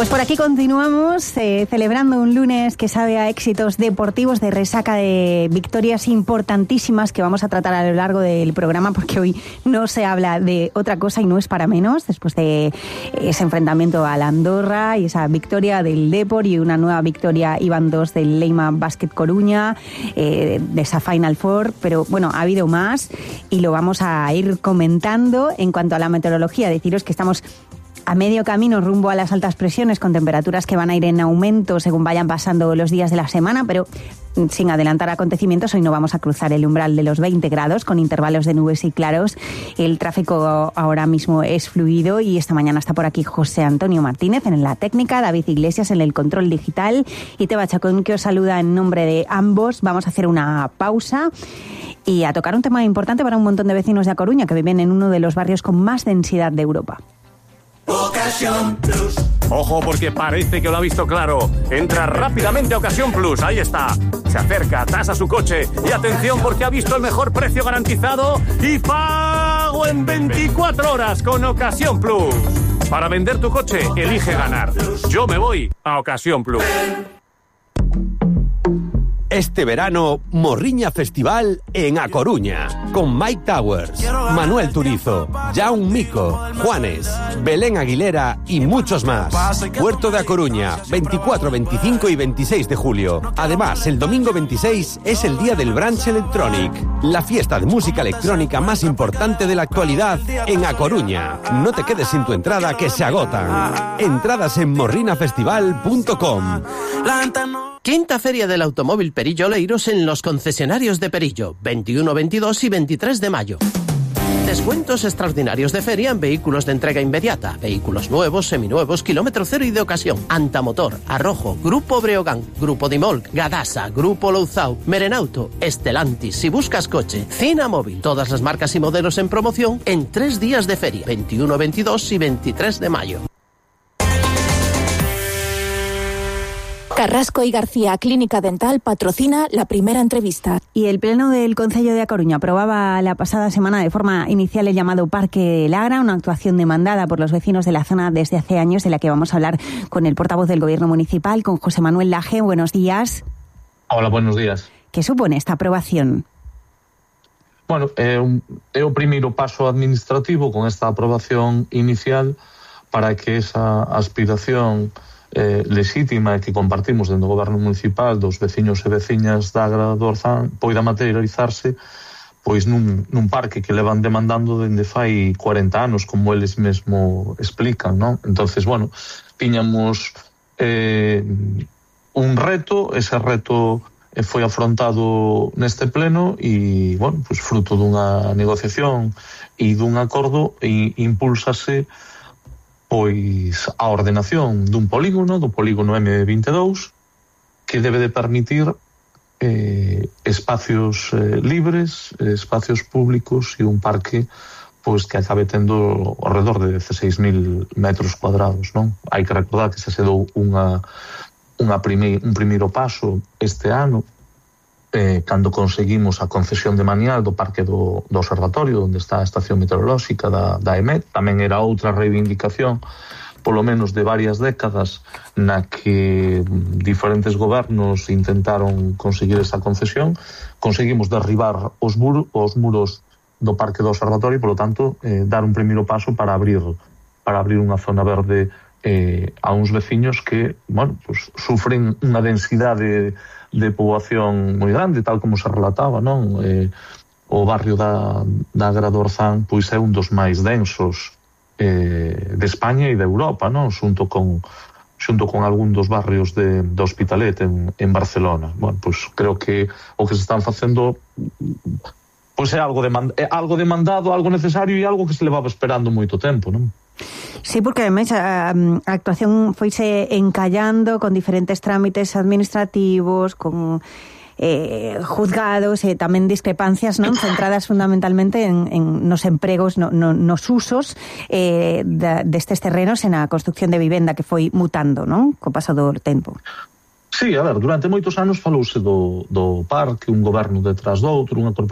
Pues por aquí continuamos celebrando un lunes que sabe a éxitos deportivos, de resaca de victorias importantísimas que vamos a tratar a lo largo del programa, porque hoy no se habla de otra cosa y no es para menos, después de ese enfrentamiento a la Andorra y esa victoria del Depor y una nueva victoria Iban 2 del Leima Basket Coruña, de esa Final Four. Pero bueno, ha habido más y lo vamos a ir comentando. En cuanto a la meteorología, deciros que estamos a medio camino rumbo a las altas presiones, con temperaturas que van a ir en aumento según vayan pasando los días de la semana, pero sin adelantar acontecimientos, hoy no vamos a cruzar el umbral de los 20 grados, con intervalos de nubes y claros. El tráfico ahora mismo es fluido y esta mañana está por aquí José Antonio Martínez en la técnica, David Iglesias en el control digital y Teba Chacón, que os saluda en nombre de ambos. Vamos a hacer una pausa y a tocar un tema importante para un montón de vecinos de A Coruña que viven en uno de los barrios con más densidad de Europa. Ocasión Plus. Ojo, porque parece que lo ha visto claro. Entra rápidamente a Ocasión Plus, ahí está. Se acerca, tasa su coche y atención, porque ha visto el mejor precio garantizado y pago en 24 horas con Ocasión Plus. Para vender tu coche, elige ganar. Yo me voy a Ocasión Plus. Este verano, Morriña Festival en A Coruña, con Mike Towers, Manuel Turizo, Jaume Mico, Juanes, Belén Aguilera y muchos más. Puerto de A Coruña, 24, 25 y 26 de julio. Además, el domingo 26 es el día del Brunch Electronic, la fiesta de música electrónica más importante de la actualidad en A Coruña. No te quedes sin tu entrada, que se agotan. Entradas en morrinafestival.com. Quinta Feria del Automóvil Perillo Oleiros en los concesionarios de Perillo, 21, 22 y 23 de mayo. Descuentos extraordinarios de feria en vehículos de entrega inmediata, vehículos nuevos, seminuevos, kilómetro cero y de ocasión, Antamotor, Arrojo, Grupo Breogán, Grupo Dimolc, Gadasa, Grupo Louzao, Merenauto, Estelantis. Si buscas coche, Cina Móvil, todas las marcas y modelos en promoción en 3 días de feria, 21, 22 y 23 de mayo. Carrasco y García Clínica Dental patrocina la primera entrevista. Y el Pleno del Concello de A Coruña aprobaba la pasada semana de forma inicial el llamado Parque Lagra, una actuación demandada por los vecinos de la zona desde hace años, de la que vamos a hablar con el portavoz del Gobierno Municipal, con José Manuel Laje. Buenos días. Hola, buenos días. ¿Qué supone esta aprobación? Bueno, é o primeiro paso administrativo con esta aprobación inicial para que esa aspiración lexítima que compartimos dentro do Goberno Municipal dos veciños e veciñas da Agra do Orzán poida materializarse pois nun parque que levan demandando dende fai 40 anos, como eles mesmo explican, non? Entonces, bueno, tiñamos un reto, ese reto foi afrontado neste pleno e, bueno, pois fruto dunha negociación e dun acordo impúlsase pois a ordenación dun polígono, do polígono M22, que debe de permitir espacios libres, espacios públicos e un parque pois que acabe tendo ao redor de 16.000 metros cuadrados, non? Hai que recordar que se dou un primeiro paso este ano, cando conseguimos a concesión de manial do Parque do Observatorio, onde está a estación meteorolóxica da EMET. Tamén era outra reivindicación, polo menos de varias décadas, na que diferentes gobernos intentaron conseguir esa concesión. Conseguimos derribar os muros do Parque do Observatorio e, polo tanto, dar un primeiro paso para abrir unha zona verde a uns veciños que, bueno, pues, sufren unha densidade de poboación moi grande, tal como se relataba, non? O barrio da Agra do Orzán pois é un dos máis densos de España e de Europa, non? Xunto con algún dos barrios do Hospitalet en Barcelona. Bueno, pois creo que o que se están facendo pois é algo demandado, algo necesario e algo que se levaba esperando moito tempo, non? Sí, porque además a actuación foise encallando con diferentes trámites administrativos, con juzgados e tamén discrepancias, non, centradas fundamentalmente en nos empregos, nos usos destes terrenos en a construcción de vivenda que foi mutando, non, co paso do tempo. Sí, a ver, durante moitos anos falouse do parque, un goberno detrás do outro, unha